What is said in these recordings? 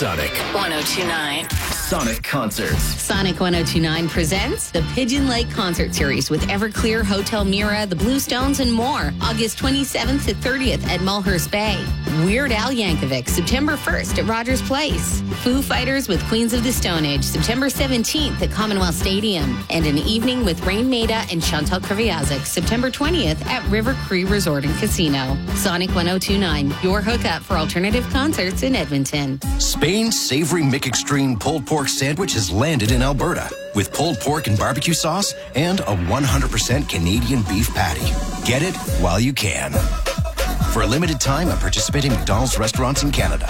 Sonic 1029. Sonic Concerts. Sonic 1029 presents the Pigeon Lake Concert Series with Everclear, Hotel Mira, the Bluestones, and more. August 27th to 30th at Mulhurst Bay. Weird Al Yankovic, September 1st at Rogers Place. Foo Fighters with Queens of the Stone Age, September 17th at Commonwealth Stadium. And an evening with Rain Maida and Chantal Kreviazek, September 20th at River Cree Resort and Casino. Sonic 1029, your hookup for alternative concerts in Edmonton. Spain's savory McExtreme pulled pork sandwich has landed in Alberta with pulled pork and barbecue sauce and a 100% Canadian beef patty. Get it while you can. For a limited time at participating McDonald's restaurants in Canada.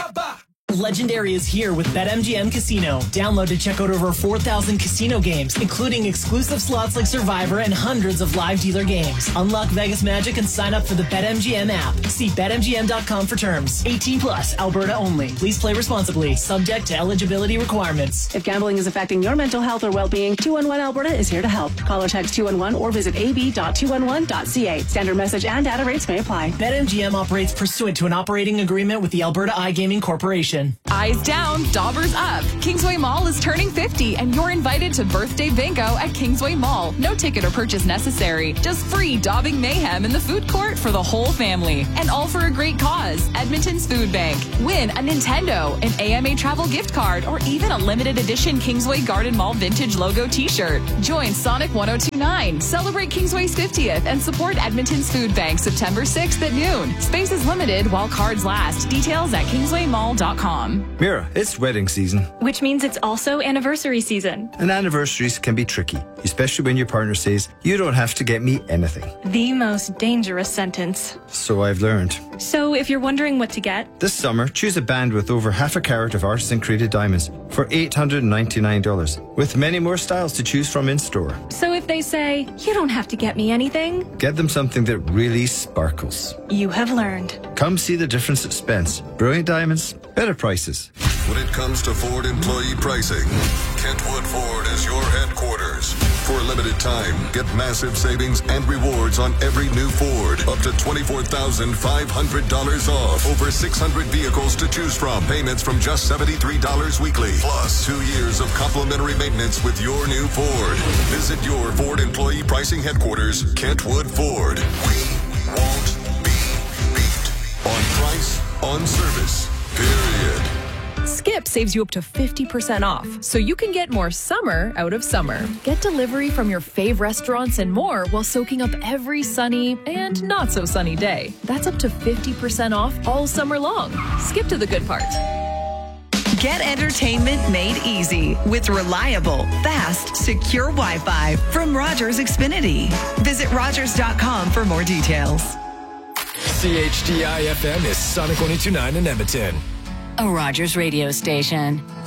Legendary is here with BetMGM Casino. Download to check out over 4,000 casino games, including exclusive slots like Survivor and hundreds of live dealer games. Unlock Vegas magic and sign up for the BetMGM app. See BetMGM.com for terms. 18 plus, Alberta only. Please play responsibly. Subject to eligibility requirements. If gambling is affecting your mental health or well-being, 211 Alberta is here to help. Call or text 211 or visit ab.211.ca. Standard message and data rates may apply. BetMGM operates pursuant to an operating agreement with the Alberta iGaming Corporation. Eyes down, daubers up. Kingsway Mall is turning 50 and you're invited to birthday bingo at Kingsway Mall. No ticket or purchase necessary. Just free daubing mayhem in the food court for the whole family. And all for a great cause. Edmonton's Food Bank. Win a Nintendo, an AMA travel gift card, or even a limited edition Kingsway Garden Mall vintage logo t-shirt. Join Sonic 1029. Celebrate Kingsway's 50th and support Edmonton's Food Bank September 6th at noon. Space is limited while cards last. Details at kingswaymall.com. Mira, it's wedding season. Which means it's also anniversary season. And anniversaries can be tricky, especially when your partner says, you don't have to get me anything. The most dangerous sentence. So I've learned. So if you're wondering what to get, this summer, choose a band with over half a carat of artisan created diamonds for $899, with many more styles to choose from in store. So if they say, you don't have to get me anything, get them something that really sparkles. You have learned. Come see the difference at Spence. Brilliant diamonds, better prices. When it comes to Ford employee pricing, Kentwood Ford is your headquarters. For a limited time, get massive savings and rewards on every new Ford. Up to $24,500 off. Over 600 vehicles to choose from. Payments from just $73 weekly. Plus 2 years of complimentary maintenance with your new Ford. Visit your Ford employee pricing headquarters, Kentwood Ford. We won't be beat. On price, on service, period. Skip saves you up to 50% off, so you can get more summer out of summer. Get delivery from your fave restaurants and more while soaking up every sunny and not so sunny day. That's up to 50% off all summer long. Skip to the good part. Get entertainment made easy with reliable, fast, secure Wi-Fi from Rogers Xfinity. Visit Rogers.com for more details. CHDI FM is Sonic 1029 in Edmonton. A Rogers radio station.